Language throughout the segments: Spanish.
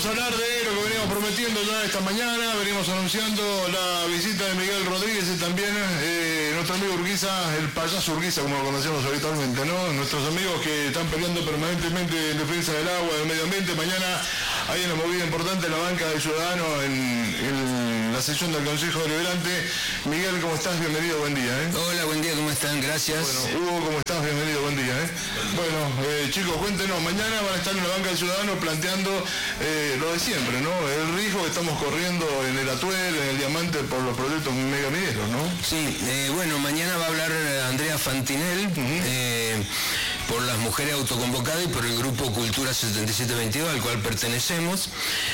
vamos a hablar de lo que veníamos prometiendo ya esta mañana. Venimos anunciando la visita de Miguel Rodríguez y también nuestro amigo Urquiza, el payaso Urquiza, como lo conocemos habitualmente, ¿no? Nuestros amigos que están peleando permanentemente en defensa del agua, del medio ambiente. Mañana hay una movida importante en la banca del Ciudadano en la sesión del Consejo Deliberante. Miguel, ¿cómo estás? Bienvenido, buen día. Hola, buen día, ¿cómo están? Gracias. Bueno, Hugo, ¿cómo estás? Bienvenido, buen día. Bueno, chicos, cuéntenos, mañana van a estar en la banca del Ciudadano planteando lo de siempre, ¿no? El riesgo que estamos corriendo en el Atuel, en el Diamante, por los proyectos megamineros, ¿no? Sí, bueno, mañana va a hablar Andrea Fantinel, por las mujeres autoconvocadas y por el grupo Cultura 7722 al cual pertenecemos.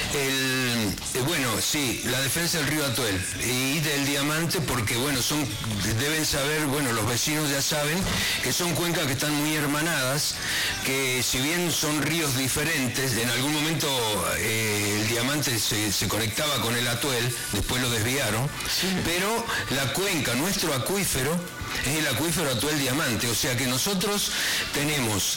Bueno, sí, la defensa del río Atuel y del Diamante, porque bueno, deben saber, bueno, los vecinos ya saben que son cuencas que están muy hermanadas, que si bien son ríos diferentes, en algún momento el Diamante se conectaba con el Atuel, después lo desviaron, sí. Pero la cuenca, nuestro acuífero, es el acuífero Atuel Diamante, o sea que nosotros tenemos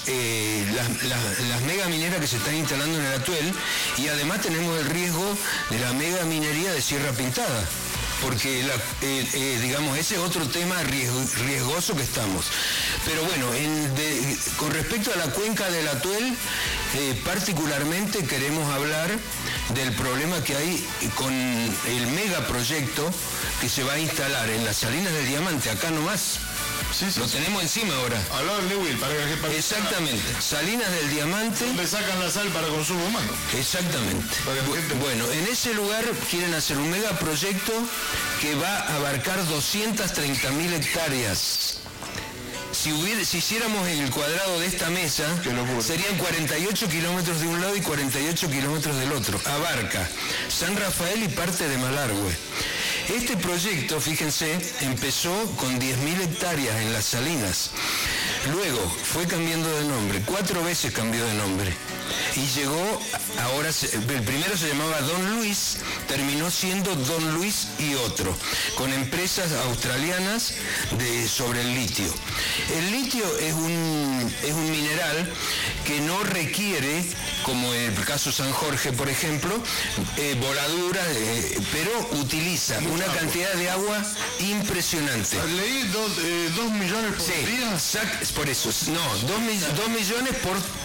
las megamineras que se están instalando en el Atuel y además tenemos el riesgo de la megaminería de Sierra Pintada, porque digamos, ese es otro tema riesgoso que estamos. Pero bueno, con respecto a la cuenca del Atuel, particularmente queremos hablar del problema que hay con el megaproyecto que se va a instalar en las Salinas del Diamante, acá nomás. Sí, lo tenemos encima ahora. Al lado del Lewis, para exactamente. Salinas del Diamante. Donde sacan la sal para consumo humano. Exactamente. Bueno, en ese lugar quieren hacer un megaproyecto que va a abarcar 230.000 hectáreas. Si hiciéramos el cuadrado de esta mesa, serían 48 kilómetros de un lado y 48 kilómetros del otro. Abarca San Rafael y parte de Malargüe. Este proyecto, fíjense, empezó con 10.000 hectáreas en las Salinas. Luego fue cambiando de nombre, 4 veces cambió de nombre. Y llegó, ahora, el primero se llamaba Don Luis, terminó siendo Don Luis y otro, con empresas australianas sobre el litio. El litio es un mineral que no requiere, como en el caso San Jorge, por ejemplo, voladuras, pero utiliza una cantidad de agua impresionante. Leí 2 millones por día. Por eso, no, 2 millones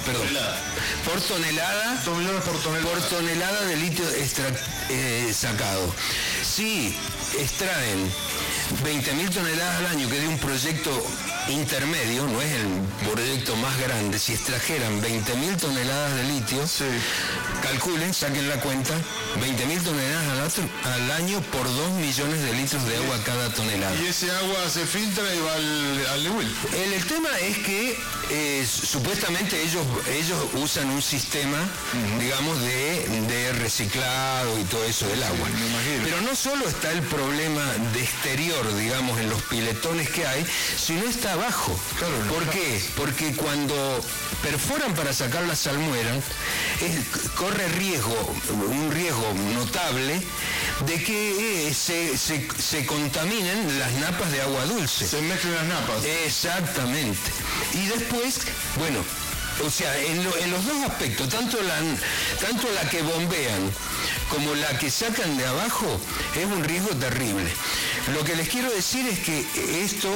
por tonelada. 2 millones por tonelada. Por tonelada de litio sacado. Si extraen 20.000 toneladas al año, que es de un proyecto intermedio, no es el proyecto más grande, si extrajeran 20.000 toneladas de litio, sí. Calculen, saquen la cuenta, 20.000 toneladas al año por 2 millones de litros de agua cada tonelada. Y ese agua se filtra y va al Lewis. El tema es que supuestamente ellos usan un sistema, digamos, de reciclado y todo eso del agua. Me imagino. Pero no solo está el problema de exterior, digamos, en los piletones que hay, sino está abajo. Claro, ¿por qué? Porque cuando perforan para sacar la salmuera, corre un riesgo notable de que se contaminen las napas de agua dulce. Se mezclan las napas. Exactamente. Y después, bueno, o sea, en los dos aspectos, tanto la que bombean como la que sacan de abajo, es un riesgo terrible. Lo que les quiero decir es que esto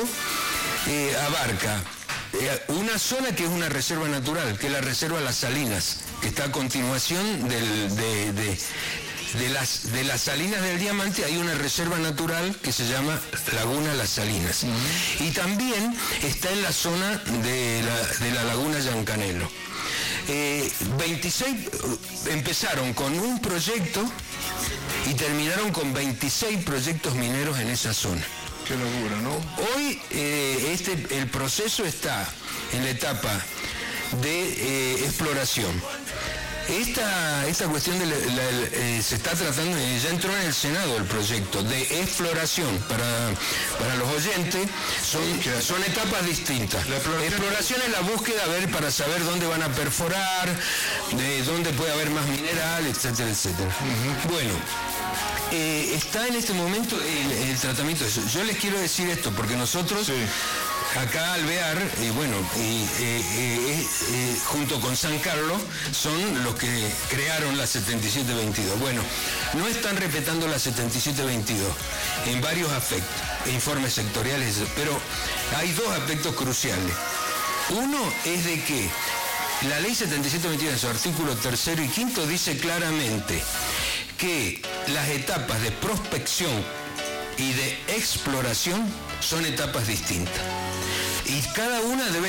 abarca una zona que es una reserva natural, que es la reserva Las Salinas, que está a continuación de las Salinas del Diamante. Hay una reserva natural que se llama Laguna Las Salinas. Y también está en la zona de la Laguna Yancanelo. 26 empezaron con un proyecto y terminaron con 26 proyectos mineros en esa zona. Qué locura, ¿no? Hoy el proceso está en la etapa de exploración. Esta cuestión se está tratando, ya entró en el Senado el proyecto de exploración. Para los oyentes son etapas distintas. La exploración es la búsqueda para saber dónde van a perforar, de dónde puede haber más mineral, etcétera, etcétera. Bueno, está en este momento el tratamiento de eso. Yo les quiero decir esto porque nosotros acá Alvear, junto con San Carlos, son los que crearon la 7722. Bueno, no están respetando la 7722 en varios aspectos, informes sectoriales, pero hay dos aspectos cruciales. Uno es de que la ley 7722 en su artículo 3 y 5 dice claramente que las etapas de prospección y de exploración son etapas distintas. Y cada una debe